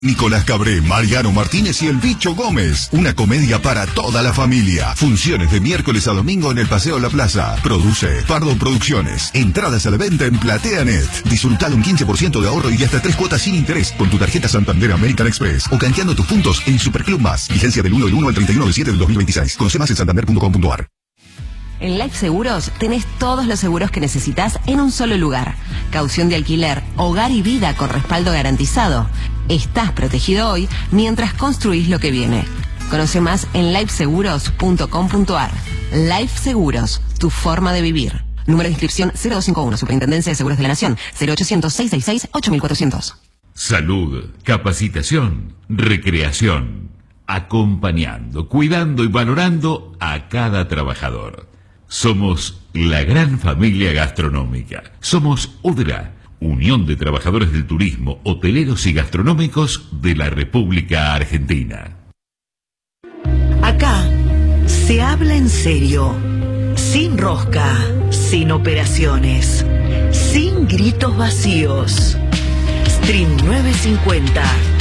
Nicolás Cabré, Mariano Martínez y el Bicho Gómez. Una comedia para toda la familia. Funciones de miércoles a domingo en el Paseo La Plaza. Produce Pardo Producciones. Entradas a la venta en PlateaNet. Disfrutad un 15% de ahorro y hasta 3 cuotas sin interés con tu tarjeta Santander American Express o canjeando tus puntos en Superclub Más. Vigencia del 1/1 al 31/7 del 2026. Conoce más en santander.com.ar. En Life Seguros tenés todos los seguros que necesitas en un solo lugar. Caución de alquiler, hogar y vida con respaldo garantizado. Estás protegido hoy mientras construís lo que viene. Conoce más en lifeseguros.com.ar. Life Seguros, tu forma de vivir. Número de inscripción 0251, Superintendencia de Seguros de la Nación, 0800-666-8400. Salud, capacitación, recreación. Acompañando, cuidando y valorando a cada trabajador. Somos la gran familia gastronómica. Somos UDRA, Unión de Trabajadores del Turismo, Hoteleros y Gastronómicos de la República Argentina. Acá se habla en serio, sin rosca, sin operaciones, sin gritos vacíos. Stream 950.